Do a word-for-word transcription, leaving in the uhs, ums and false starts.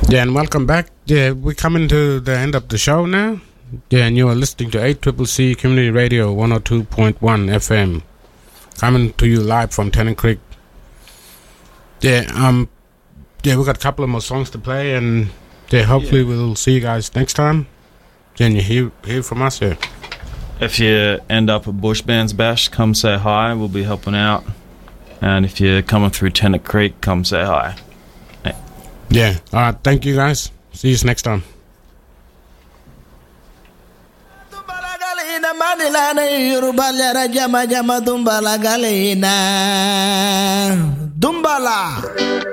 Yeah, and welcome back. Yeah, we're coming to the end of the show now. Yeah, and you are listening to eight C C C Community Radio one oh two point one F M. Coming to you live from Tennant Creek. Yeah, um, yeah, we got a couple of more songs to play, and yeah, hopefully yeah. we'll see you guys next time. Then you hear hear from us here. If you end up at Bush Bands Bash, come say hi. We'll be helping out. And if you're coming through Tennant Creek, come say hi. Hey. Yeah. All right. Thank you, guys. See you next time. Dumbala